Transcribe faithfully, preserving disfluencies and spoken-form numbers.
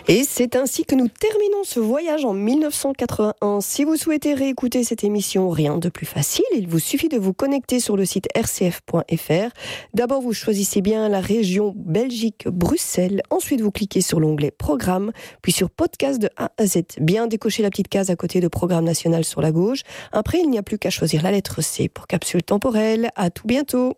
Et c'est ainsi que nous terminons ce voyage en dix-neuf cent quatre-vingt-un. Si vous souhaitez réécouter cette émission, rien de plus facile, il vous suffit de vous connecter sur le site r c f point f r. D'abord, vous choisissez bien la région Belgique-Bruxelles. Ensuite, vous cliquez sur l'onglet Programme, puis sur Podcast de A à Z. Bien décocher la petite case à côté de Programme national sur la gauche. Après, il n'y a plus qu'à choisir la lettre C pour Capsule temporelle. À tout bientôt.